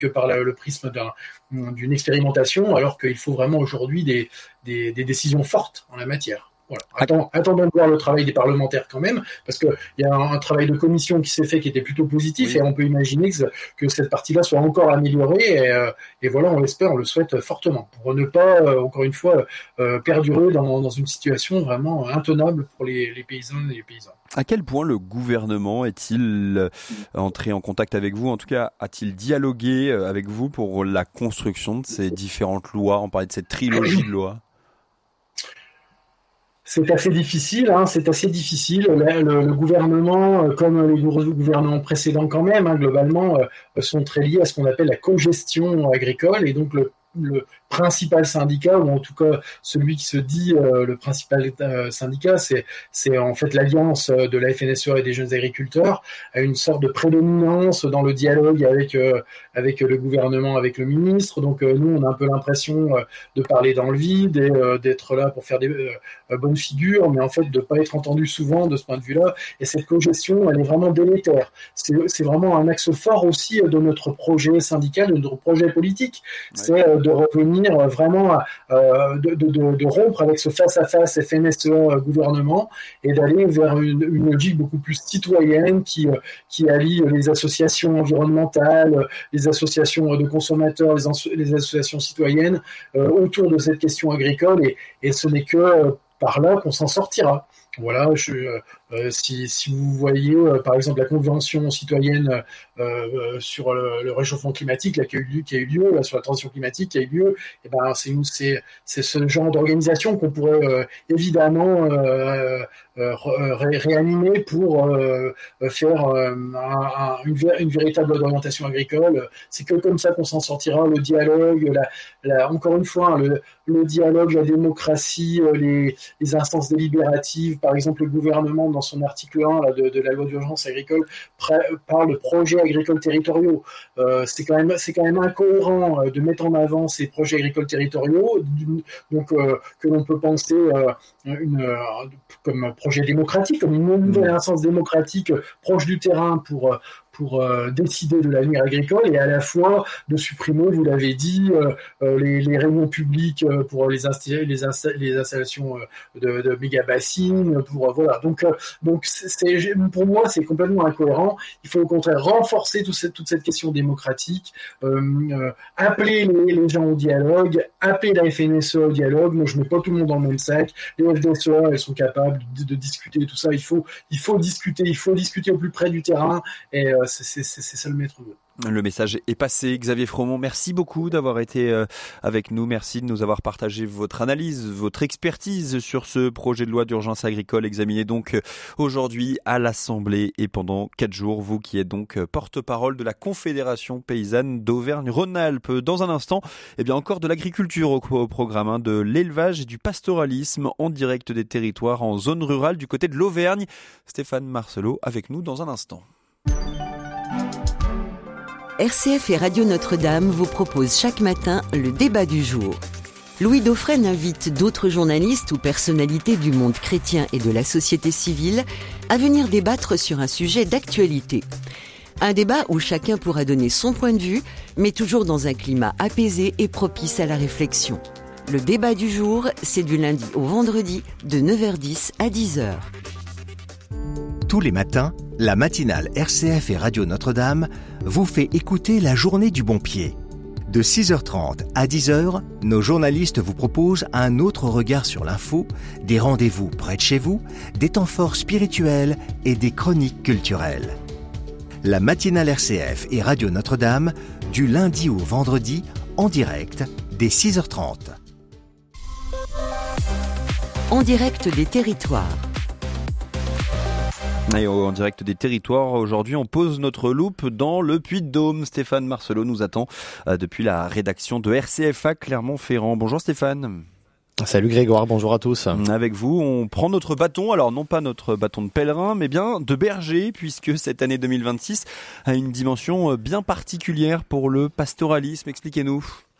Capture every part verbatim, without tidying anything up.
que par le, le prisme d'un, d'une expérimentation, alors qu'il faut vraiment aujourd'hui des, des, des décisions fortes en la matière. Voilà. Attends, attendons de voir le travail des parlementaires quand même, parce qu'il y a un, un travail de commission qui s'est fait qui était plutôt positif, oui. Et on peut imaginer que, que cette partie-là soit encore améliorée, et, euh, et voilà, on l'espère, on le souhaite fortement, pour ne pas, euh, encore une fois, euh, perdurer dans, dans une situation vraiment intenable pour les, les paysannes et les paysans. À quel point le gouvernement est-il entré en contact avec vous? En tout cas, a-t-il dialogué avec vous pour la construction de ces différentes lois? On parlait de cette trilogie de lois. C'est assez difficile, hein, c'est assez difficile. Le, le, le gouvernement, comme les gouvernements précédents quand même, hein, globalement, euh, sont très liés à ce qu'on appelle la cogestion agricole. Et donc, le, le principal syndicat, ou en tout cas celui qui se dit euh, le principal euh, syndicat, c'est, c'est en fait l'alliance de la F N S E A et des jeunes agriculteurs, a une sorte de prédominance dans le dialogue avec, euh, avec le gouvernement, avec le ministre. Donc euh, nous, on a un peu l'impression euh, de parler dans le vide et euh, d'être là pour faire des euh, bonnes figures, mais en fait de ne pas être entendu souvent de ce point de vue-là. Et cette cogestion, elle est vraiment délétère. C'est, c'est vraiment un axe fort aussi de notre projet syndical, de notre projet politique. C'est euh, de revenir vraiment euh, de, de, de, de rompre avec ce face-à-face F N S E A gouvernement et d'aller vers une, une logique beaucoup plus citoyenne qui, qui allie les associations environnementales, les associations de consommateurs, les, les associations citoyennes euh, autour de cette question agricole, et, et ce n'est que euh, par là qu'on s'en sortira. Voilà, je, euh, si, si vous voyez euh, par exemple la convention citoyenne euh, sur le, le réchauffement climatique là, qui, a eu, qui a eu lieu, là, sur la transition climatique qui a eu lieu, et ben, c'est, c'est, c'est ce genre d'organisation qu'on pourrait euh, évidemment euh, euh, ré, réanimer pour euh, faire euh, un, un, une, une véritable orientation agricole. C'est que comme ça qu'on s'en sortira. Le dialogue, la, la, encore une fois, le, le dialogue, la démocratie, les, les instances délibératives. Par exemple, le gouvernement, dans son article un là, de, de la loi d'urgence agricole, pré- parle de projets agricoles territoriaux. Euh, c'est, quand même, c'est quand même incohérent de mettre en avant ces projets agricoles territoriaux, donc, euh, que l'on peut penser euh, une, euh, comme projet démocratique, comme une nouvelle instance démocratique proche du terrain pour... pour euh, décider de l'avenir agricole, et à la fois de supprimer, vous l'avez dit, euh, euh, les, les réunions publiques euh, pour les, insta- les, insta- les installations euh, de, de méga-bassines, pour euh, voilà. Donc, euh, donc c'est, c'est, pour moi, c'est complètement incohérent. Il faut au contraire renforcer tout cette, toute cette question démocratique, euh, euh, appeler les, les gens au dialogue, appeler la F N S E A au dialogue. Moi, je mets pas tout le monde dans le même sac. Les F D S E A, elles sont capables de, de discuter de tout ça. Il faut, il faut discuter, il faut discuter au plus près du terrain, et euh, C'est, c'est, c'est, c'est ça le maître mot. Le message est passé. Xavier Fromont, merci beaucoup d'avoir été avec nous. Merci de nous avoir partagé votre analyse, votre expertise sur ce projet de loi d'urgence agricole examiné donc aujourd'hui à l'Assemblée et pendant quatre jours. Vous qui êtes donc porte-parole de la Confédération paysanne d'Auvergne-Rhône-Alpes. Dans un instant, eh bien encore de l'agriculture au, au programme, hein, de l'élevage et du pastoralisme en direct des territoires en zone rurale du côté de l'Auvergne. Stéphane Marcelot avec nous dans un instant. R C F et Radio Notre-Dame vous proposent chaque matin le débat du jour. Louis Dauphren invite d'autres journalistes ou personnalités du monde chrétien et de la société civile à venir débattre sur un sujet d'actualité. Un débat où chacun pourra donner son point de vue, mais toujours dans un climat apaisé et propice à la réflexion. Le débat du jour, c'est du lundi au vendredi de neuf heures dix à dix heures. Tous les matins, la matinale R C F et Radio Notre-Dame vous fait écouter la journée du bon pied. De six heures trente à dix heures, nos journalistes vous proposent un autre regard sur l'info, des rendez-vous près de chez vous, des temps forts spirituels et des chroniques culturelles. La matinale R C F et Radio Notre-Dame, du lundi au vendredi, en direct, dès six heures trente. En direct des territoires. Et en direct des territoires, aujourd'hui on pose notre loupe dans le Puy-de-Dôme. Stéphane Marcelot nous attend depuis la rédaction de R C F A Clermont-Ferrand. Bonjour Stéphane. Salut Grégoire, bonjour à tous. Avec vous, on prend notre bâton, alors non pas notre bâton de pèlerin, mais bien de berger, puisque cette année deux mille vingt-six a une dimension bien particulière pour le pastoralisme. Expliquez-nous.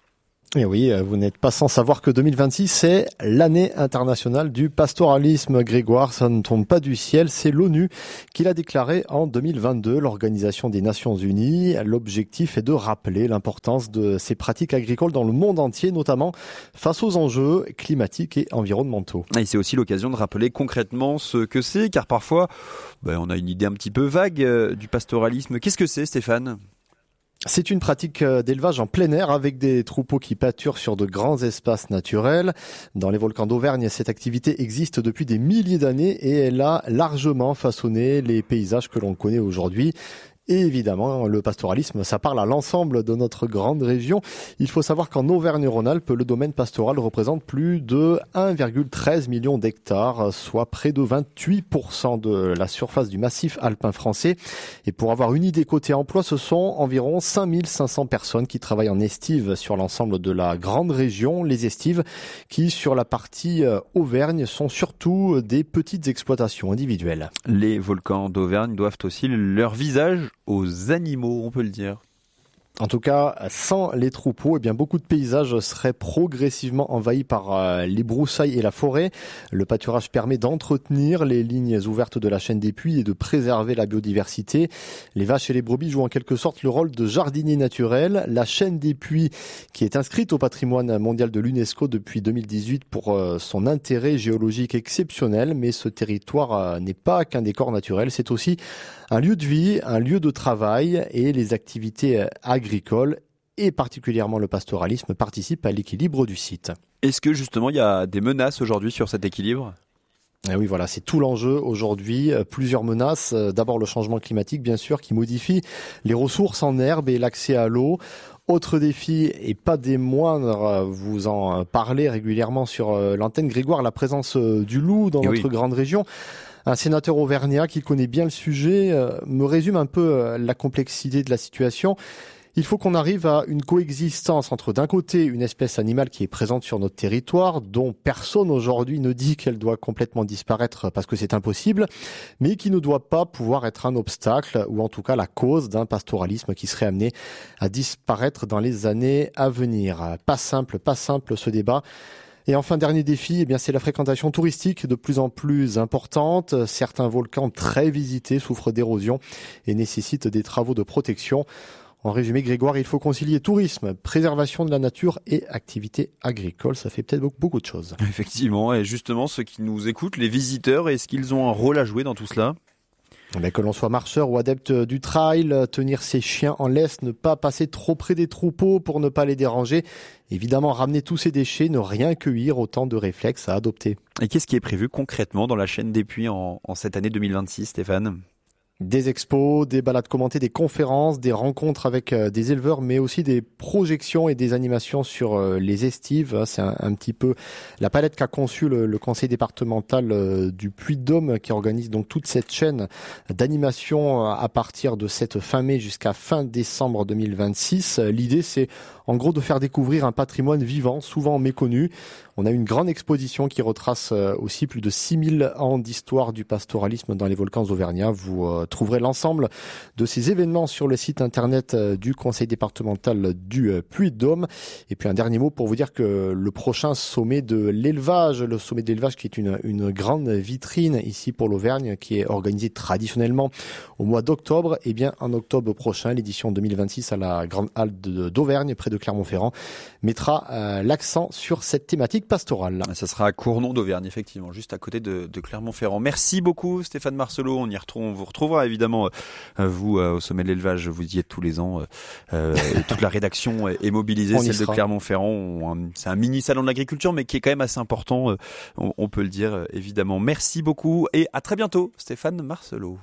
Et oui, vous n'êtes pas sans savoir que deux mille vingt-six, c'est l'année internationale du pastoralisme. Grégoire, ça ne tombe pas du ciel, c'est l'ONU qui l'a déclaré en deux mille vingt-deux, l'Organisation des Nations Unies. L'objectif est de rappeler l'importance de ces pratiques agricoles dans le monde entier, notamment face aux enjeux climatiques et environnementaux. Et c'est aussi l'occasion de rappeler concrètement ce que c'est, car parfois, ben, on a une idée un petit peu vague euh, du pastoralisme. Qu'est-ce que c'est, Stéphane ? C'est une pratique d'élevage en plein air avec des troupeaux qui pâturent sur de grands espaces naturels. Dans les volcans d'Auvergne, cette activité existe depuis des milliers d'années et elle a largement façonné les paysages que l'on connaît aujourd'hui. Et évidemment, le pastoralisme, ça parle à l'ensemble de notre grande région. Il faut savoir qu'en Auvergne-Rhône-Alpes, le domaine pastoral représente plus de un virgule treize million d'hectares, soit près de vingt-huit pour cent de la surface du massif alpin français. Et pour avoir une idée côté emploi, ce sont environ cinq mille cinq cents personnes qui travaillent en estive sur l'ensemble de la grande région. Les estives qui, sur la partie Auvergne, sont surtout des petites exploitations individuelles. Les volcans d'Auvergne doivent aussi leur visage aux animaux, on peut le dire. En tout cas, sans les troupeaux, eh bien, beaucoup de paysages seraient progressivement envahis par euh, les broussailles et la forêt. Le pâturage permet d'entretenir les lignes ouvertes de la chaîne des puits et de préserver la biodiversité. Les vaches et les brebis jouent en quelque sorte le rôle de jardiniers naturels. La chaîne des puits, qui est inscrite au patrimoine mondial de l'UNESCO depuis deux mille dix-huit pour euh, son intérêt géologique exceptionnel, mais ce territoire euh, n'est pas qu'un décor naturel, c'est aussi un lieu de vie, un lieu de travail, et les activités agricoles et particulièrement le pastoralisme participent à l'équilibre du site. Est-ce que justement il y a des menaces aujourd'hui sur cet équilibre ? Et oui, voilà, c'est tout l'enjeu aujourd'hui. Plusieurs menaces. D'abord le changement climatique, bien sûr, qui modifie les ressources en herbe et l'accès à l'eau. Autre défi, et pas des moindres, vous en parlez régulièrement sur l'antenne, Grégoire, la présence du loup dans et notre oui. grande région. Un sénateur auvergnat qui connaît bien le sujet euh, me résume un peu euh, la complexité de la situation. Il faut qu'on arrive à une coexistence entre d'un côté une espèce animale qui est présente sur notre territoire, dont personne aujourd'hui ne dit qu'elle doit complètement disparaître parce que c'est impossible, mais qui ne doit pas pouvoir être un obstacle ou en tout cas la cause d'un pastoralisme qui serait amené à disparaître dans les années à venir. Pas simple, pas simple ce débat. Et enfin, dernier défi, eh bien, c'est la fréquentation touristique de plus en plus importante. Certains volcans très visités souffrent d'érosion et nécessitent des travaux de protection. En résumé, Grégoire, il faut concilier tourisme, préservation de la nature et activité agricole. Ça fait peut-être beaucoup de choses. Effectivement, et justement, ceux qui nous écoutent, les visiteurs, est-ce qu'ils ont un rôle à jouer dans tout cela ? Mais que l'on soit marcheur ou adepte du trail, tenir ses chiens en laisse, ne pas passer trop près des troupeaux pour ne pas les déranger. Évidemment, ramener tous ces déchets, ne rien cueillir, autant de réflexes à adopter. Et qu'est-ce qui est prévu concrètement dans la chaîne des puits en, en cette année deux mille vingt-six, Stéphane ? Des expos, des balades commentées, des conférences, des rencontres avec euh, des éleveurs, mais aussi des projections et des animations sur euh, les estives. C'est un, un petit peu la palette qu'a conçue le, le conseil départemental euh, du Puy-de-Dôme, qui organise donc toute cette chaîne d'animation à partir de cette fin mai jusqu'à fin décembre deux mille vingt-six. L'idée, c'est en gros de faire découvrir un patrimoine vivant, souvent méconnu. On a une grande exposition qui retrace aussi plus de six mille ans d'histoire du pastoralisme dans les volcans auvergnats. Vous euh, trouverez l'ensemble de ces événements sur le site internet du conseil départemental du Puy-de-Dôme. Et puis un dernier mot pour vous dire que le prochain sommet de l'élevage, le sommet de l'élevage qui est une, une grande vitrine ici pour l'Auvergne, qui est organisé traditionnellement au mois d'octobre, et bien en octobre prochain, l'édition deux mille vingt-six à la Grande Halle de, d'Auvergne, près de Clermont-Ferrand, mettra euh, l'accent sur cette thématique pastorale. Ça sera à Cournon d'Auvergne, effectivement, juste à côté de, de Clermont-Ferrand. Merci beaucoup Stéphane Marcelot, on y retrouve, on vous retrouvera évidemment, euh, vous euh, au sommet de l'élevage, vous y êtes tous les ans, euh, toute la rédaction est mobilisée, celle de Clermont-Ferrand, on, c'est un mini salon de l'agriculture mais qui est quand même assez important, euh, on, on peut le dire euh, évidemment. Merci beaucoup et à très bientôt Stéphane Marcelot.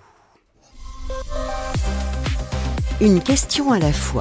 Une question à la fois.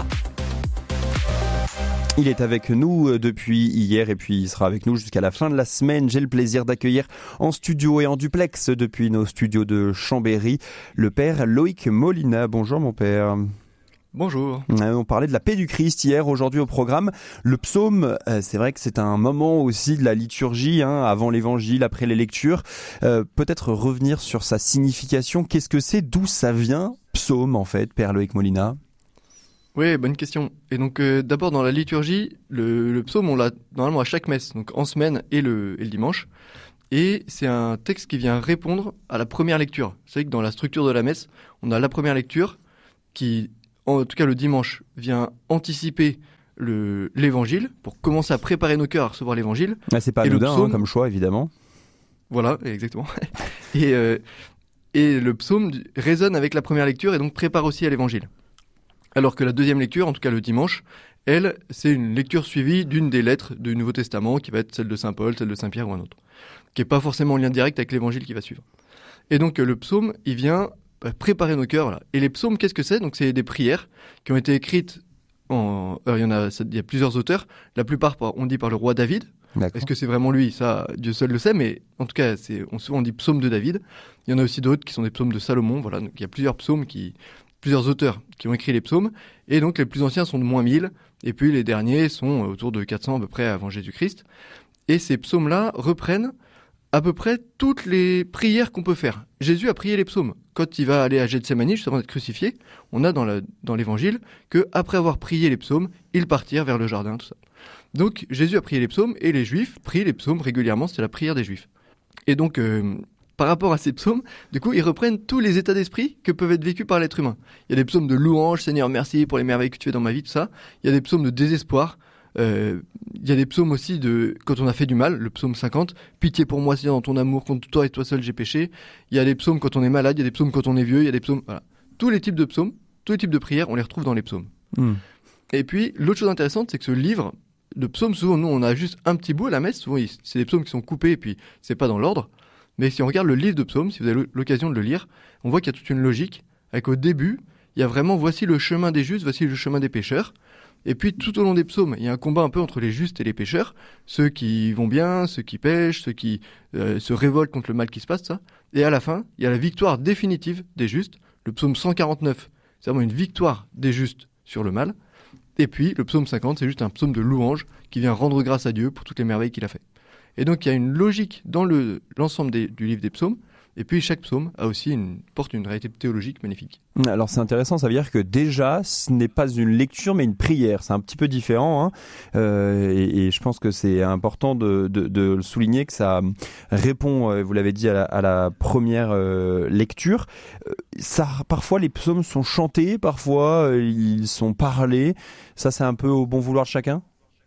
Il est avec nous depuis hier et puis il sera avec nous jusqu'à la fin de la semaine. J'ai le plaisir d'accueillir en studio et en duplex depuis nos studios de Chambéry le père Loïc Molina. Bonjour mon père. Bonjour. On parlait de la paix du Christ hier, aujourd'hui au programme. Le psaume, c'est vrai que c'est un moment aussi de la liturgie, hein, avant l'évangile, après les lectures. Euh, peut-être revenir sur sa signification. Qu'est-ce que c'est ? D'où ça vient, psaume en fait, père Loïc Molina ? Oui, bonne question. Et donc, euh, d'abord, dans la liturgie, le, le psaume, on l'a normalement à chaque messe, donc en semaine et le, et le dimanche. Et c'est un texte qui vient répondre à la première lecture. Vous savez que dans la structure de la messe, on a la première lecture qui, en tout cas le dimanche, vient anticiper le, l'évangile pour commencer à préparer nos cœurs à recevoir l'évangile. Ah, c'est pas et anodin le psaume, hein, comme choix, évidemment. Voilà, exactement. et, euh, et le psaume résonne avec la première lecture et donc prépare aussi à l'évangile. Alors que la deuxième lecture, en tout cas le dimanche, elle, c'est une lecture suivie d'une des lettres du Nouveau Testament, qui va être celle de Saint Paul, celle de Saint Pierre ou un autre, qui n'est pas forcément en lien direct avec l'évangile qui va suivre. Et donc le psaume, il vient préparer nos cœurs. Voilà. Et les psaumes, qu'est-ce que c'est ? Donc c'est des prières qui ont été écrites, en... Alors, il y en a, il y a plusieurs auteurs, la plupart on dit par le roi David. D'accord. Est-ce que c'est vraiment lui ? Ça, Dieu seul le sait, mais en tout cas, c'est, on, souvent on dit psaume de David. Il y en a aussi d'autres qui sont des psaumes de Salomon. Voilà. Donc il y a plusieurs psaumes qui... plusieurs auteurs qui ont écrit les psaumes, et donc les plus anciens sont de moins mille, et puis les derniers sont autour de quatre cents à peu près avant Jésus-Christ. Et ces psaumes-là reprennent à peu près toutes les prières qu'on peut faire. Jésus a prié les psaumes. Quand il va aller à Gethsémani, juste avant d'être crucifié, on a dans, la, dans l'évangile que après avoir prié les psaumes, ils partirent vers le jardin, tout ça. Donc Jésus a prié les psaumes, et les Juifs prient les psaumes régulièrement, c'est la prière des Juifs. Et donc... Euh, Par rapport à ces psaumes, du coup, ils reprennent tous les états d'esprit que peuvent être vécus par l'être humain. Il y a des psaumes de louange, Seigneur, merci pour les merveilles que tu fais dans ma vie, tout ça. Il y a des psaumes de désespoir. Euh, il y a des psaumes aussi de quand on a fait du mal, le psaume cinquante. Pitié pour moi, Seigneur, dans ton amour, contre toi et toi seul j'ai péché. Il y a des psaumes quand on est malade, il y a des psaumes quand on est vieux, il y a des psaumes, voilà. Tous les types de psaumes, tous les types de prières, on les retrouve dans les psaumes. Mmh. Et puis, l'autre chose intéressante, c'est que ce livre de psaumes, souvent, nous, on a juste un petit bout à la messe. Souvent, c'est des psaumes qui sont coupés et puis c'est pas dans l'ordre. Mais si on regarde le livre de psaumes, si vous avez l'occasion de le lire, on voit qu'il y a toute une logique, avec au début, il y a vraiment, voici le chemin des justes, voici le chemin des pécheurs. Et puis tout au long des psaumes, il y a un combat un peu entre les justes et les pécheurs, ceux qui vont bien, ceux qui pêchent, ceux qui euh, se révoltent contre le mal qui se passe, ça. Et à la fin, il y a la victoire définitive des justes, le psaume cent quarante-neuf, c'est vraiment une victoire des justes sur le mal. Et puis le psaume cinquante, c'est juste un psaume de louange qui vient rendre grâce à Dieu pour toutes les merveilles qu'il a fait. Et donc il y a une logique dans le, l'ensemble des, du livre des psaumes, et puis chaque psaume a aussi une, porte une réalité théologique magnifique. Alors c'est intéressant, ça veut dire que déjà ce n'est pas une lecture mais une prière, c'est un petit peu différent hein. euh, et, et je pense que c'est important de, de, de le souligner que ça répond, vous l'avez dit, à la, à la première euh, lecture. Ça, parfois les psaumes sont chantés, parfois euh, ils sont parlés, ça c'est un peu au bon vouloir de chacun ?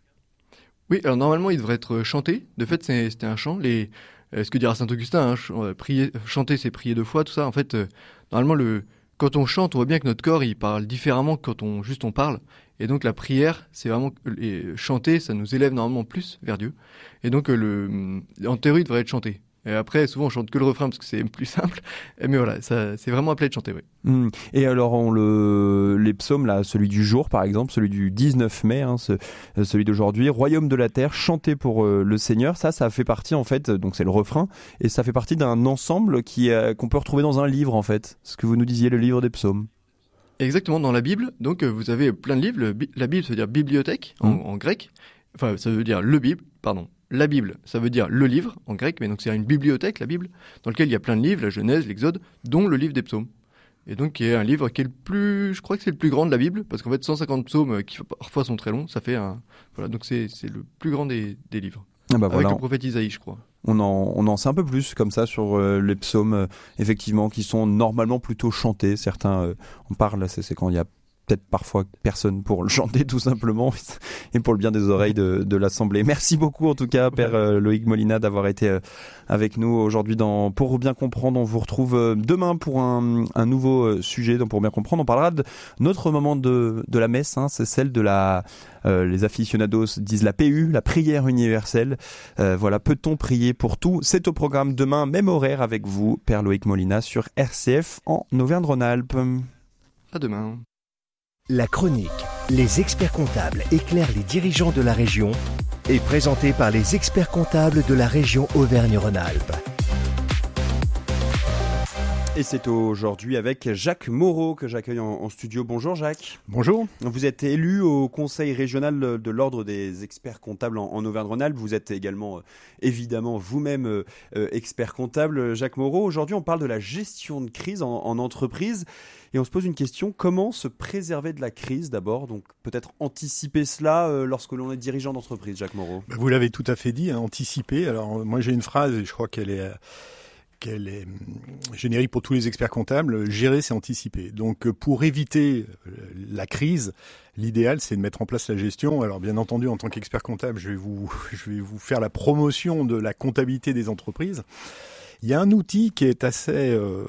Oui, alors normalement, il devrait être chanté. De fait, c'est, c'était un chant. Les, euh, ce que dira saint Augustin, hein, ch- euh, prier, chanter, c'est prier deux fois, tout ça. En fait, euh, normalement, le, quand on chante, on voit bien que notre corps, il parle différemment que quand on juste on parle. Et donc, la prière, c'est vraiment et chanter, ça nous élève normalement plus vers Dieu. Et donc, euh, le, en théorie, il devrait être chanté. Et après, souvent, on chante que le refrain parce que c'est plus simple. Mais voilà, ça, c'est vraiment appelé à être chanté, oui. Mmh. Et alors, on le, les psaumes, là, celui du jour, par exemple, celui du dix-neuf mai, hein, ce, celui d'aujourd'hui, Royaume de la terre, chanté pour euh, le Seigneur, ça, ça fait partie, en fait, donc c'est le refrain, et ça fait partie d'un ensemble qui, euh, qu'on peut retrouver dans un livre, en fait. Ce que vous nous disiez, le livre des psaumes. Exactement, dans la Bible, donc, euh, vous avez plein de livres. Le, la Bible, ça veut dire bibliothèque, en, mmh. en grec. Enfin, ça veut dire le Bible, pardon. La Bible, ça veut dire le livre, en grec, mais donc c'est une bibliothèque, la Bible, dans laquelle il y a plein de livres, la Genèse, l'Exode, dont le livre des psaumes. Et donc, qui est un livre qui est le plus, je crois que c'est le plus grand de la Bible, parce qu'en fait, cent cinquante psaumes, qui parfois sont très longs, ça fait un, voilà, donc c'est, c'est le plus grand des, des livres. Ah bah avec voilà. le prophète Isaïe, je crois. On en, on en sait un peu plus comme ça sur euh, les psaumes, euh, effectivement, qui sont normalement plutôt chantés. Certains, euh, on parle, c'est, c'est quand il y a peut-être parfois personne pour le chanter tout simplement et pour le bien des oreilles de, de l'Assemblée. Merci beaucoup en tout cas Père euh, Loïc Molina d'avoir été euh, avec nous aujourd'hui dans Pour bien comprendre. On vous retrouve euh, demain pour un, un nouveau euh, sujet dans Pour bien comprendre. On parlera de notre moment de, de la messe, hein, c'est celle de la... Euh, les aficionados disent la P U, la prière universelle. Euh, voilà, peut-on prier pour tout ? C'est au programme demain, même horaire avec vous, Père Loïc Molina sur R C F en Auvergne-Rhône-Alpes. À demain. La chronique Les experts comptables éclairent les dirigeants de la région est présentée par les experts comptables de la région Auvergne-Rhône-Alpes. Et c'est aujourd'hui avec Jacques Moreau que j'accueille en, en studio. Bonjour Jacques. Bonjour. Vous êtes élu au Conseil régional de l'Ordre des experts comptables en, en Auvergne-Rhône-Alpes. Vous êtes également, euh, évidemment, vous-même euh, expert comptable. Jacques Moreau, aujourd'hui on parle de la gestion de crise en, en entreprise. Et on se pose une question, comment se préserver de la crise d'abord? Donc peut-être anticiper cela euh, lorsque l'on est dirigeant d'entreprise, Jacques Moreau. Vous l'avez tout à fait dit, hein, anticiper. Alors moi j'ai une phrase et je crois qu'elle est... qu'elle est générique pour tous les experts comptables, gérer c'est anticiper. Donc pour éviter la crise, l'idéal c'est de mettre en place la gestion. Alors bien entendu en tant qu'expert comptable, je vais vous je vais vous faire la promotion de la comptabilité des entreprises. Il y a un outil qui est assez euh,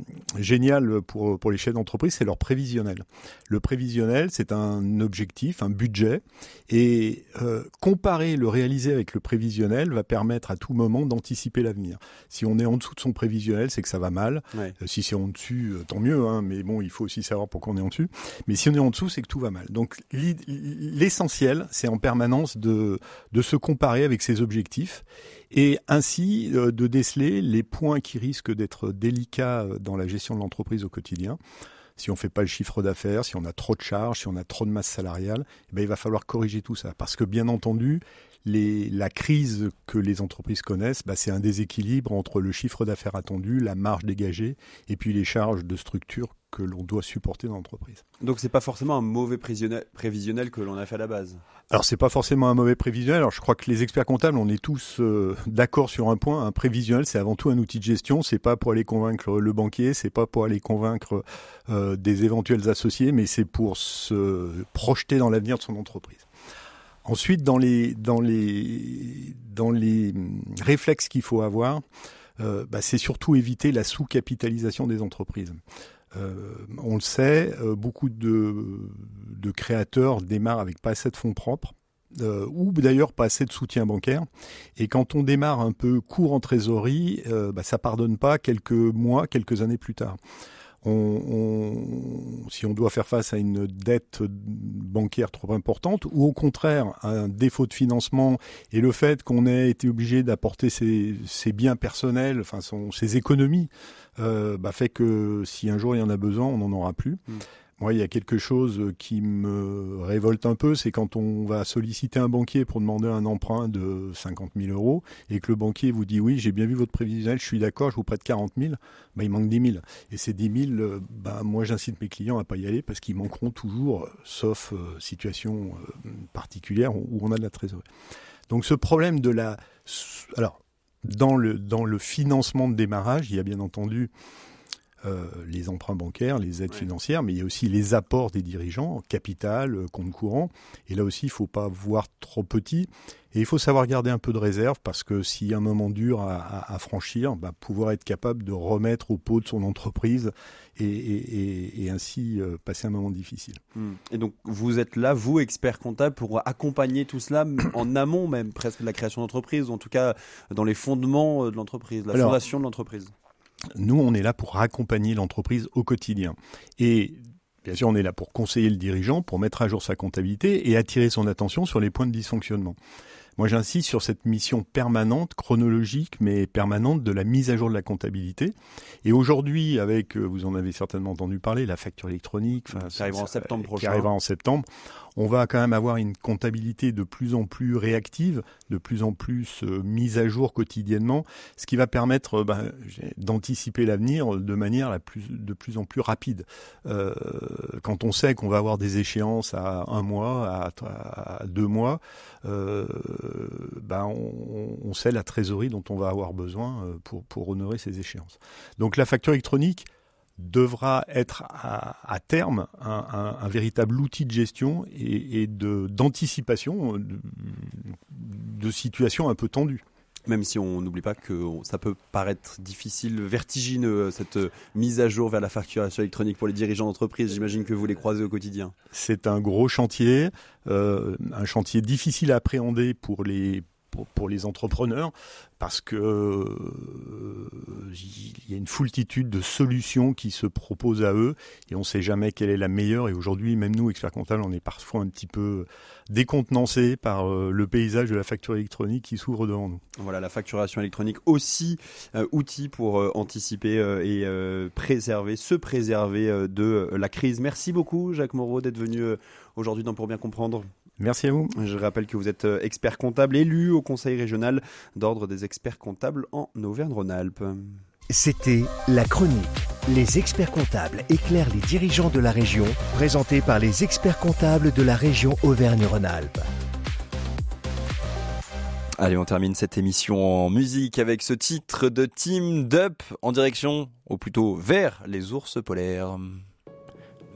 génial pour pour les chefs d'entreprise, c'est leur prévisionnel. Le prévisionnel, c'est un objectif, un budget, et euh, comparer le réalisé avec le prévisionnel va permettre à tout moment d'anticiper l'avenir. Si on est en dessous de son prévisionnel, c'est que ça va mal. Ouais. Euh, si c'est en dessus, euh, tant mieux, hein, mais bon, il faut aussi savoir pourquoi on est en dessus. Mais si on est en dessous, c'est que tout va mal. Donc l'essentiel, c'est en permanence de de se comparer avec ses objectifs et ainsi euh, de déceler les points qui risquent d'être délicats dans la gestion de l'entreprise au quotidien. Si on ne fait pas le chiffre d'affaires, si on a trop de charges, si on a trop de masse salariale, eh bien, il va falloir corriger tout ça. Parce que bien entendu, les, la crise que les entreprises connaissent, bah, c'est un déséquilibre entre le chiffre d'affaires attendu, la marge dégagée et puis les charges de structure que l'on doit supporter dans l'entreprise. Donc c'est pas forcément un mauvais prévisionnel, prévisionnel que l'on a fait à la base. Alors c'est pas forcément un mauvais prévisionnel. Alors je crois que les experts comptables, on est tous euh, d'accord sur un point. Un prévisionnel, c'est avant tout un outil de gestion. C'est pas pour aller convaincre le banquier, c'est pas pour aller convaincre euh, des éventuels associés, mais c'est pour se projeter dans l'avenir de son entreprise. Ensuite, dans les dans les dans les réflexes qu'il faut avoir, euh, bah, c'est surtout éviter la sous-capitalisation des entreprises. Euh, on le sait, euh, beaucoup de, de créateurs démarrent avec pas assez de fonds propres, euh, ou d'ailleurs pas assez de soutien bancaire. Et quand on démarre un peu court en trésorerie, euh, bah, ça pardonne pas quelques mois, quelques années plus tard. On, on, si on doit faire face à une dette bancaire trop importante, ou au contraire un défaut de financement et le fait qu'on ait été obligé d'apporter ses, ses biens personnels, enfin son, ses économies, euh, bah fait que si un jour il y en a besoin, on n'en aura plus. Mmh. Moi, il y a quelque chose qui me révolte un peu, c'est quand on va solliciter un banquier pour demander un emprunt de cinquante mille euros et que le banquier vous dit « oui, j'ai bien vu votre prévisionnel, je suis d'accord, je vous prête quarante mille », bah, il manque dix mille. Et ces dix mille, bah, moi, j'incite mes clients à pas y aller parce qu'ils manqueront toujours, sauf euh, situation euh, particulière où on a de la trésorerie. Donc ce problème de la... Alors, dans le, dans le financement de démarrage, il y a bien entendu... Euh, les emprunts bancaires, les aides ouais. financières, mais il y a aussi les apports des dirigeants, capital, compte courant. Et là aussi, il ne faut pas voir trop petit. Et il faut savoir garder un peu de réserve parce que s'il y a un moment dur à, à, à franchir, bah, pouvoir être capable de remettre au pot de son entreprise et, et, et, et ainsi euh, passer un moment difficile. Mmh. Et donc, vous êtes là, vous, expert comptable, pour accompagner tout cela en amont même presque de la création d'entreprise, ou en tout cas dans les fondements de l'entreprise, la Alors, fondation de l'entreprise. Nous, on est là pour accompagner l'entreprise au quotidien. Et bien sûr, on est là pour conseiller le dirigeant, pour mettre à jour sa comptabilité et attirer son attention sur les points de dysfonctionnement. Moi, j'insiste sur cette mission permanente, chronologique, mais permanente de la mise à jour de la comptabilité. Et aujourd'hui, avec, vous en avez certainement entendu parler, la facture électronique, enfin, qui arrivera en septembre prochain. Qui arrivera en septembre. On va quand même avoir une comptabilité de plus en plus réactive, de plus en plus euh, mise à jour quotidiennement, ce qui va permettre euh, ben, d'anticiper l'avenir de manière la plus, de plus en plus rapide. Euh, quand on sait qu'on va avoir des échéances à un mois, à, à deux mois, euh, ben on, on sait la trésorerie dont on va avoir besoin pour, pour honorer ces échéances. Donc la facture électronique devra être à, à terme un, un, un véritable outil de gestion et, et de, d'anticipation de, de situations un peu tendues. Même si on n'oublie pas que ça peut paraître difficile, vertigineux, cette mise à jour vers la facturation électronique pour les dirigeants d'entreprise. J'imagine que vous les croisez au quotidien. C'est un gros chantier, euh, un chantier difficile à appréhender pour les pour, pour les entrepreneurs, parce que euh, il y a une foultitude de solutions qui se proposent à eux et on ne sait jamais quelle est la meilleure. Et aujourd'hui, même nous, experts comptables, on est parfois un petit peu décontenancés par euh, le paysage de la facture électronique qui s'ouvre devant nous. Voilà, la facturation électronique aussi euh, outil pour euh, anticiper euh, et euh, préserver, se préserver euh, de euh, la crise. Merci beaucoup, Jacques Moreau, d'être venu euh, aujourd'hui dans Pour bien comprendre. Merci à vous. Je rappelle que vous êtes expert comptable élu au Conseil régional d'ordre des experts comptables en Auvergne-Rhône-Alpes. C'était La Chronique. Les experts comptables éclairent les dirigeants de la région, présenté par les experts comptables de la région Auvergne-Rhône-Alpes. Allez, on termine cette émission en musique avec ce titre de Team Up en direction, ou plutôt vers les ours polaires.